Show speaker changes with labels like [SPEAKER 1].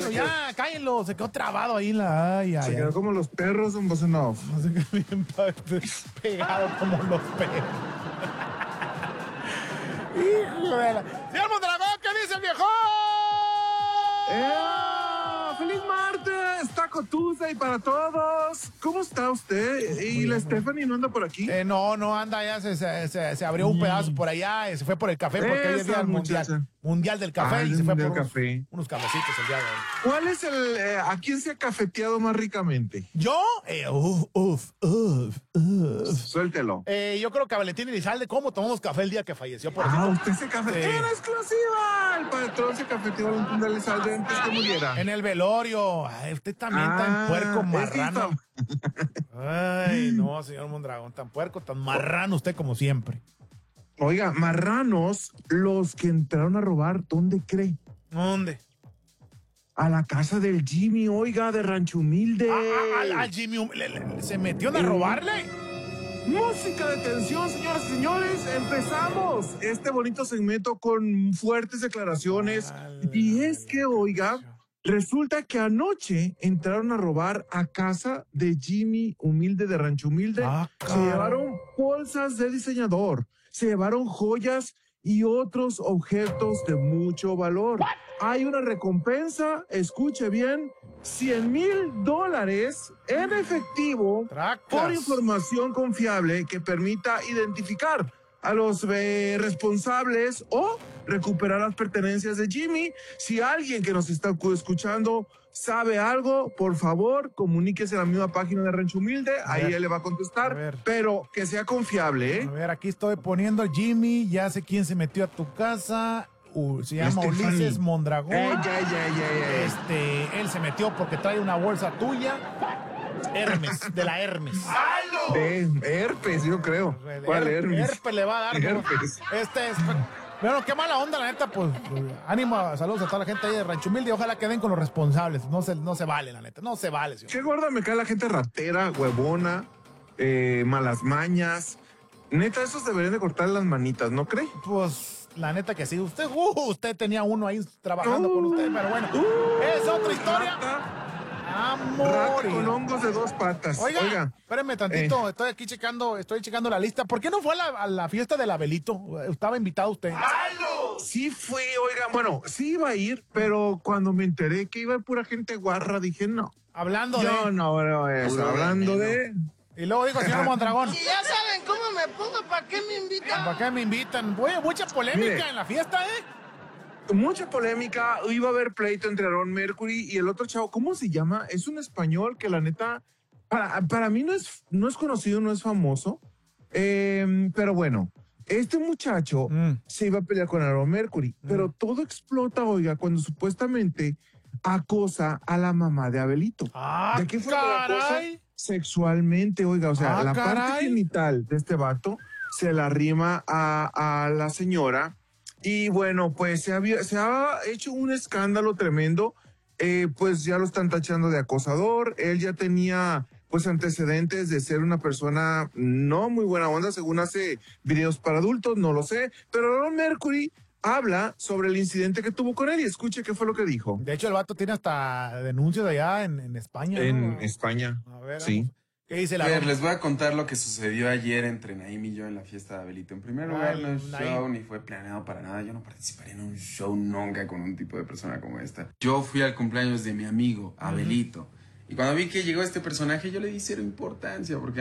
[SPEAKER 1] cállenlo ya, cállenlo. Se quedó trabado ahí
[SPEAKER 2] Se quedó como los perros en voz en off.
[SPEAKER 1] No se quedó bien pegado como los perros. Hijo de la... ¡Señor Mondragón, qué dice el viejo!
[SPEAKER 2] ¡Feliz martes! ¡Taco Tuesday para todos! ¿Cómo está usted? ¿Y la Stephanie no anda por aquí?
[SPEAKER 1] No anda ya, se abrió un pedazo por allá, se fue por el café porque hoy es día mundial del café y se fue por unos cafecitos el día de hoy.
[SPEAKER 2] ¿Cuál es ¿a quién se ha cafeteado más ricamente?
[SPEAKER 1] ¿Yo?
[SPEAKER 2] Suéltelo.
[SPEAKER 1] Yo creo que a Valentín Elizalde, ¿cómo tomamos café el día que falleció? Por
[SPEAKER 2] Usted se cafeteó en exclusiva. El patrón se cafeteó a Valentín Elizalde antes que muriera.
[SPEAKER 1] En el velorio. Ay, usted también tan puerco, marrano. Ay, no, señor Mondragón, tan puerco, tan marrano usted como siempre.
[SPEAKER 2] Oiga, marranos, los que entraron a robar, ¿dónde cree?
[SPEAKER 1] ¿Dónde?
[SPEAKER 2] A la casa del Jimmy, oiga, de Rancho Humilde.
[SPEAKER 1] ¿Al Jimmy se metieron a robarle?
[SPEAKER 2] Música de tensión, señoras y señores. Empezamos este bonito segmento con fuertes declaraciones. Y es que, oiga, resulta que anoche entraron a robar a casa de Jimmy Humilde de Rancho Humilde. Se llevaron bolsas de diseñador, se llevaron joyas y otros objetos de mucho valor. Hay una recompensa, escuche bien, $100,000 en efectivo por información confiable que permita identificar a los responsables o recuperar las pertenencias de Jimmy. Si alguien que nos está escuchando sabe algo, por favor, comuníquese a la misma página de Rancho Humilde, ahí él le va a contestar, pero que sea confiable, ¿eh?
[SPEAKER 1] A ver, aquí estoy poniendo Jimmy, ya sé quién se metió a tu casa. Se llama Ulises Mondragón. Él se metió porque trae una bolsa tuya. Hermes, de la Hermes.
[SPEAKER 2] De herpes, yo creo. ¿Cuál Hermes?
[SPEAKER 1] Herpes le va a dar.
[SPEAKER 2] Herpes.
[SPEAKER 1] Bueno, qué mala onda, la neta, pues. Ánimo, saludos a toda la gente ahí de Rancho Humilde. Ojalá queden con los responsables. No se vale, la neta. No se vale, señor.
[SPEAKER 2] Qué gorda me cae la gente ratera, huevona, malas mañas. Neta, esos deberían de cortarle las manitas, ¿no cree?
[SPEAKER 1] Pues la neta que sí. Usted tenía uno ahí trabajando con usted, pero bueno. Es otra historia.
[SPEAKER 2] Rata con hongos de 2 patas.
[SPEAKER 1] Oiga, espérame tantito, estoy checando la lista. ¿Por qué no fue a la fiesta del Abelito? ¿Estaba invitado usted?
[SPEAKER 2] Sí fui, oiga, bueno, sí iba a ir, pero cuando me enteré que iba pura gente guarra, dije no.
[SPEAKER 1] Hablando
[SPEAKER 2] de...
[SPEAKER 1] Y luego dijo el señor Mondragón.
[SPEAKER 3] Si ya saben cómo me pongo, ¿para qué me invitan?
[SPEAKER 1] ¿Para qué me invitan? Mucha polémica en la fiesta, ¿eh?
[SPEAKER 2] Mucha polémica, iba a haber pleito entre Aaron Mercury y el otro chavo, ¿cómo se llama? Es un español que la neta, para mí no es conocido, no es famoso, pero bueno, este muchacho se iba a pelear con Aaron Mercury, pero todo explota, oiga, cuando supuestamente acosa a la mamá de Abelito. ¿De qué fue la cosa? Sexualmente, oiga, o sea, la parte genital de este vato se la rima a la señora. Y bueno, pues se ha hecho un escándalo tremendo, pues ya lo están tachando de acosador. Él ya tenía pues antecedentes de ser una persona no muy buena onda, según hace videos para adultos, no lo sé, pero Aaron Mercury habla sobre el incidente que tuvo con él y escuche qué fue lo que dijo.
[SPEAKER 1] De hecho, el vato tiene hasta denuncias allá en España.
[SPEAKER 2] En España,
[SPEAKER 1] a ver,
[SPEAKER 2] sí.
[SPEAKER 1] ¿Qué dice la
[SPEAKER 4] les voy a contar lo que sucedió ayer entre Naim y yo en la fiesta de Abelito. En primer lugar, no es show ni fue planeado para nada. Yo no participaré en un show nunca con un tipo de persona como esta. Yo fui al cumpleaños de mi amigo, Abelito. Y cuando vi que llegó este personaje, yo le di cero importancia porque